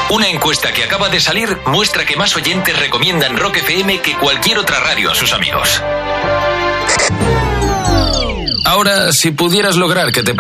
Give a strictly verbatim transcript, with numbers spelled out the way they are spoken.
Una encuesta que acaba de salir muestra que más oyentes recomiendan Rock F M que cualquier otra radio a sus amigos. Ahora, si pudieras lograr que te